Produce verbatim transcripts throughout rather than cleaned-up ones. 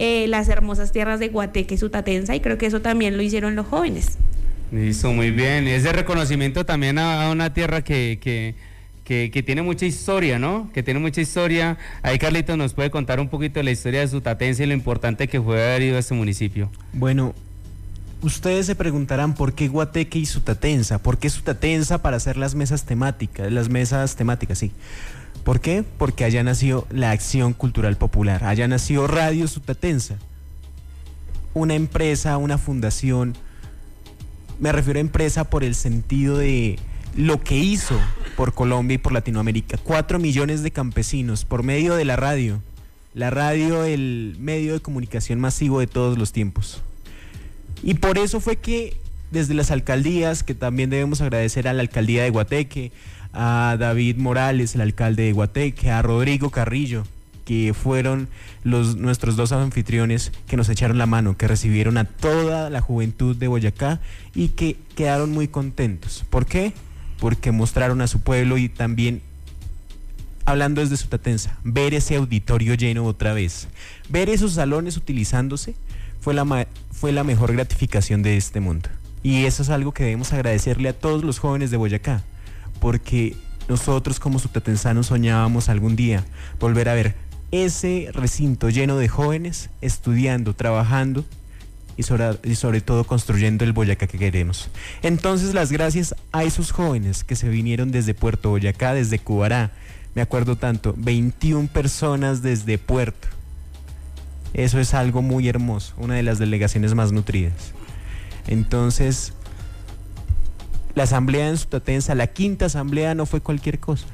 eh, las hermosas tierras de Guateque y Sutatenza, y creo que eso también lo hicieron los jóvenes. Listo, muy bien. Ese reconocimiento también a, a una tierra que, que, que, que tiene mucha historia, ¿no? Que tiene mucha historia. Ahí Carlitos nos puede contar un poquito de la historia de Sutatenza y lo importante que fue haber ido a este municipio. Bueno, ustedes se preguntarán por qué Guateque y Sutatenza, por qué Sutatenza para hacer las mesas temáticas, las mesas temáticas, sí. ¿Por qué? Porque allá nació la Acción Cultural Popular, allá nació Radio Sutatenza, una empresa, una fundación. Me refiero a empresa por el sentido de lo que hizo por Colombia y por Latinoamérica. Cuatro millones de campesinos por medio de la radio. La radio, el medio de comunicación masivo de todos los tiempos. Y por eso fue que desde las alcaldías, que también debemos agradecer a la alcaldía de Guateque, a David Morales, el alcalde de Guateque, a Rodrigo Carrillo, que fueron los, nuestros dos anfitriones que nos echaron la mano, que recibieron a toda la juventud de Boyacá y que quedaron muy contentos. ¿Por qué? Porque mostraron a su pueblo y también, hablando desde Sutatenza, ver ese auditorio lleno otra vez, ver esos salones utilizándose, fue la, fue la mejor gratificación de este mundo. Y eso es algo que debemos agradecerle a todos los jóvenes de Boyacá, porque nosotros como sutatensanos soñábamos algún día volver a ver ese recinto lleno de jóvenes estudiando, trabajando y sobre, y sobre todo construyendo el Boyacá que queremos. Entonces las gracias a esos jóvenes que se vinieron desde Puerto Boyacá, desde Cubará, me acuerdo tanto, veintiuna personas desde Puerto. Eso es algo muy hermoso, una de las delegaciones más nutridas. Entonces, la asamblea en Sutatenza, la quinta asamblea, no fue cualquier cosa.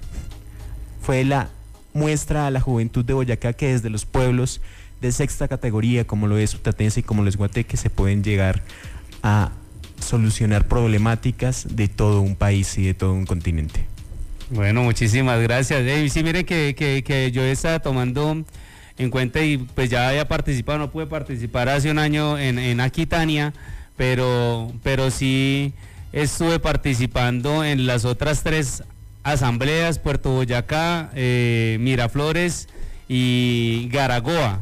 Fue la muestra a la juventud de Boyacá que desde los pueblos de sexta categoría, como lo es Sutatenza y como lo es Guateque, se pueden llegar a solucionar problemáticas de todo un país y de todo un continente. Bueno, muchísimas gracias. Hey, sí, mire que, que, que yo estaba tomando en cuenta y pues ya había participado, no pude participar hace un año en, en Aquitania, pero, pero sí estuve participando en las otras tres asambleas, Puerto Boyacá, eh, Miraflores y Garagoa.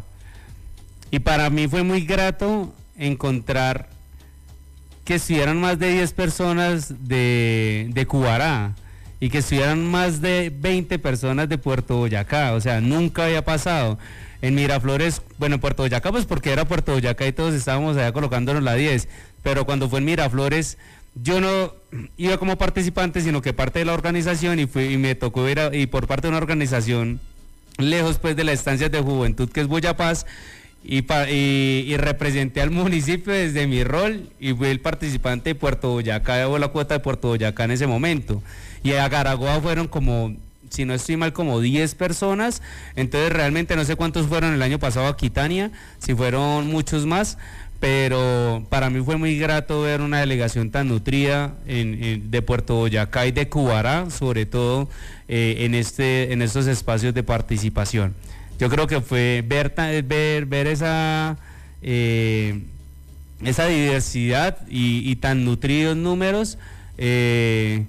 Y para mí fue muy grato encontrar que estuvieran más de diez personas de, de Cubará y que estuvieran más de veinte personas de Puerto Boyacá, o sea, nunca había pasado. En Miraflores, bueno, en Puerto Boyacá, pues porque era Puerto Boyacá y todos estábamos allá colocándonos la diez, pero cuando fue en Miraflores, yo no iba como participante, sino que parte de la organización y, fui, y me tocó ir a, y por parte de una organización lejos pues de las estancias de juventud que es Boyapaz, y, pa, y, y representé al municipio desde mi rol y fui el participante de Puerto Boyacá, debo la cuota de Puerto Boyacá en ese momento, y a Garagoa fueron como, si no estoy mal, como diez personas. Entonces realmente no sé cuántos fueron el año pasado a Aquitania, si fueron muchos más, pero para mí fue muy grato ver una delegación tan nutrida en, en, de Puerto Boyacá y de Cubará, sobre todo eh, en, este, en estos espacios de participación. Yo creo que fue ver, ver, ver esa, eh, esa diversidad y, y tan nutridos números, eh,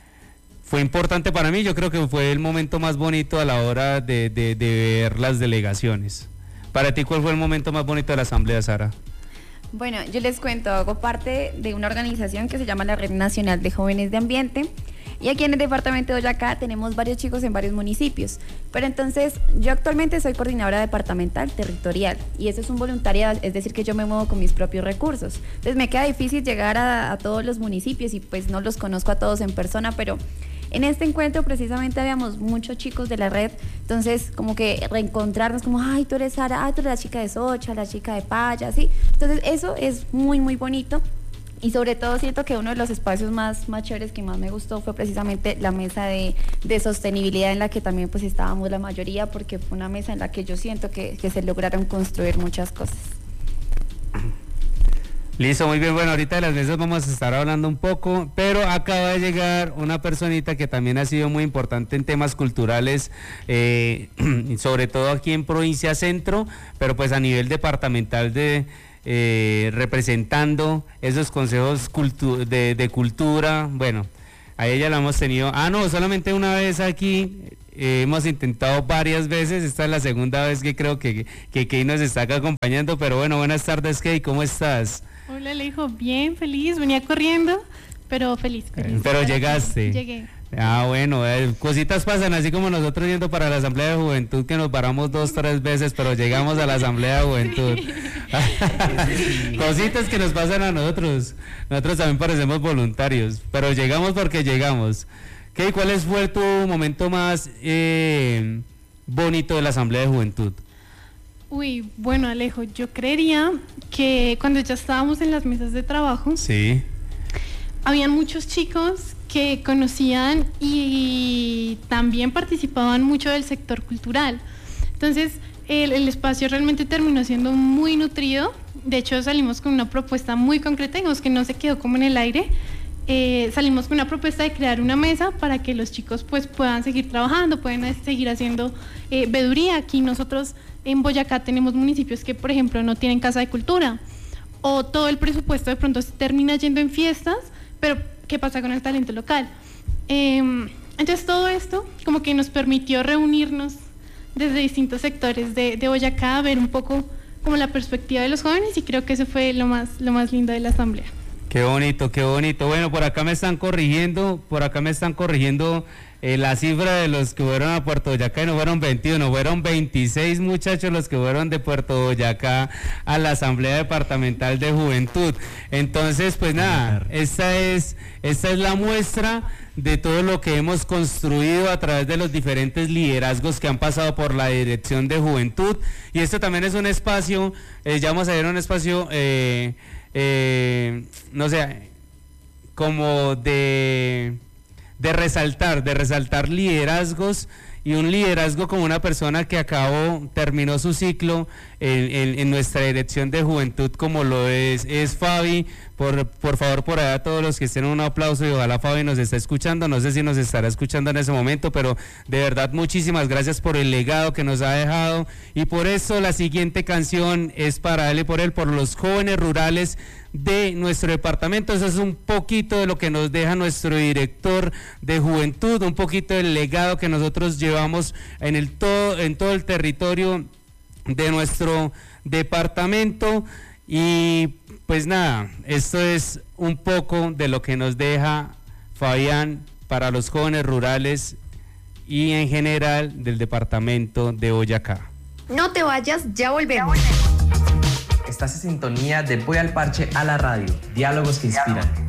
fue importante para mí. Yo creo que fue el momento más bonito a la hora de, de, de ver las delegaciones. Para ti, ¿cuál fue el momento más bonito de la asamblea, Sara? Bueno, yo les cuento, hago parte de una organización que se llama la Red Nacional de Jóvenes de Ambiente, y aquí en el departamento de Boyacá tenemos varios chicos en varios municipios, pero entonces yo actualmente soy coordinadora departamental territorial y eso es un voluntariado, es decir que yo me muevo con mis propios recursos, entonces me queda difícil llegar a, a todos los municipios y pues no los conozco a todos en persona, pero en este encuentro precisamente habíamos muchos chicos de la red, entonces como que reencontrarnos como, ay, tú eres Sara, ay, tú eres la chica de Socha, la chica de Paya, ¿sí? Entonces eso es muy, muy bonito. Y sobre todo siento que uno de los espacios más, más chéveres que más me gustó fue precisamente la mesa de, de sostenibilidad en la que también pues estábamos la mayoría, porque fue una mesa en la que yo siento que, que se lograron construir muchas cosas. Listo, muy bien. Bueno, ahorita de las mesas vamos a estar hablando un poco, pero acaba de llegar una personita que también ha sido muy importante en temas culturales, eh, sobre todo aquí en Provincia Centro, pero pues a nivel departamental de... Eh, representando esos consejos cultu de, de cultura. Bueno, a ella la hemos tenido, ah no, solamente una vez aquí eh, hemos intentado varias veces, esta es la segunda vez que creo que, que Key nos está acá acompañando, pero bueno, buenas tardes Key, ¿cómo estás? Hola Alejo, bien, feliz, venía corriendo, pero feliz. feliz. Pero llegaste. Llegué. Ah, bueno, eh, cositas pasan, así como nosotros yendo para la Asamblea de Juventud, que nos paramos dos, tres veces, pero llegamos a la Asamblea de Juventud. Sí. Cositas que nos pasan a nosotros. Nosotros también parecemos voluntarios, pero llegamos porque llegamos. ¿Qué, ¿Cuál fue tu momento más eh, bonito de la Asamblea de Juventud? Uy, bueno Alejo, yo creería que cuando ya estábamos en las mesas de trabajo, sí, habían muchos chicos que conocían y también participaban mucho del sector cultural. Entonces, el, el espacio realmente terminó siendo muy nutrido. De hecho, salimos con una propuesta muy concreta, digamos que no se quedó como en el aire. Eh, salimos con una propuesta de crear una mesa para que los chicos pues puedan seguir trabajando, puedan seguir haciendo eh, veeduría. Aquí nosotros en Boyacá tenemos municipios que, por ejemplo, no tienen casa de cultura, o todo el presupuesto de pronto se termina yendo en fiestas, pero ¿qué pasa con el talento local? Eh, entonces todo esto como que nos permitió reunirnos desde distintos sectores de, de Boyacá, ver un poco como la perspectiva de los jóvenes, y creo que eso fue lo más, lo más lindo de la asamblea. Qué bonito, qué bonito. Bueno, por acá me están corrigiendo, por acá me están corrigiendo eh, la cifra de los que fueron a Puerto Boyacá, y no fueron veintiuno, fueron veintiséis muchachos los que fueron de Puerto Boyacá a la Asamblea Departamental de Juventud. Entonces, pues nada, esta es, esta es la muestra de todo lo que hemos construido a través de los diferentes liderazgos que han pasado por la Dirección de Juventud, y esto también es un espacio, eh, ya vamos a ver un espacio... Eh, Eh, no sé, como de, de resaltar, de resaltar liderazgos, y un liderazgo como una persona que acabó, terminó su ciclo en, en, en nuestra Dirección de Juventud, como lo es, es Fabi. Por, por favor, por allá todos los que estén, un aplauso, y ojalá Fabi nos esté escuchando, no sé si nos estará escuchando en ese momento, pero de verdad muchísimas gracias por el legado que nos ha dejado, y por eso la siguiente canción es para él y por él, por los jóvenes rurales de nuestro departamento. Eso es un poquito de lo que nos deja nuestro director de Juventud, un poquito del legado que nosotros llevamos en, el todo, en todo el territorio de nuestro departamento. Y pues nada, esto es un poco de lo que nos deja Fabián para los jóvenes rurales y en general del departamento de Boyacá. No te vayas, ya volvemos. Estás en sintonía de Voy al Parche a la radio, diálogos que inspiran.